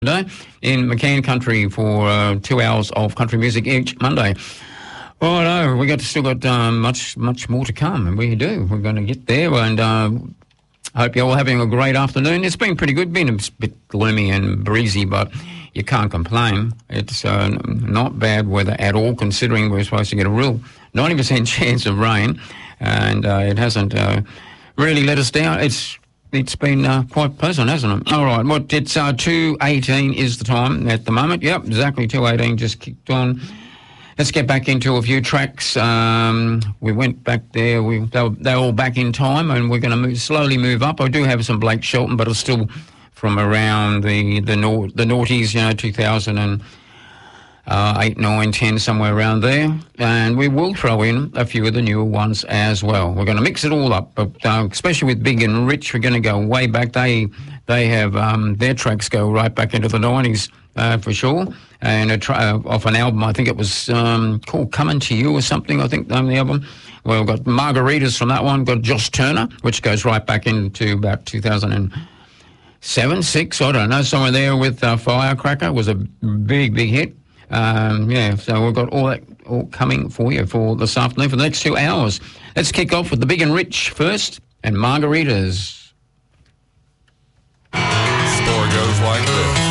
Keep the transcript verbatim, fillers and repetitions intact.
Today in McCann Country for uh, two hours of country music each Monday. Oh no, we got still got um, much much more to come, and we do. We're going to get there, and uh, hope you're all having a great afternoon. It's been pretty good. Been a bit gloomy and breezy, but you can't complain. It's uh, not bad weather at all, considering we're supposed to get a real ninety percent chance of rain, and uh, it hasn't uh, really let us down. It's It's been uh, quite pleasant, hasn't it? All right, well, it's uh, two eighteen is the time at the moment. Yep, exactly two eighteen just kicked on. Let's get back into a few tracks. Um, we went back there. We they were, they were all back in time, and we're going to move, slowly move up. I do have some Blake Shelton, but it's still from around the the, nau- the noughties, you know, two thousand and Uh, eight, nine, ten, somewhere around there. And we will throw in a few of the newer ones as well. We're going to mix it all up, but uh, especially with Big and Rich, we're going to go way back. They they have, um, their tracks go right back into the nineties uh, for sure. And a tra- uh, off an album, I think it was um, called Coming to You or something, I think, the name of the album. Well, we've got Margaritas from that one, got Josh Turner, which goes right back into about two thousand seven, six, I don't know, somewhere there with uh, Firecracker. Was a big, big hit. Um, yeah, so we've got all that all coming for you for this afternoon for the next two hours. Let's kick off with the Big and Rich first and Margaritas. The story goes like this.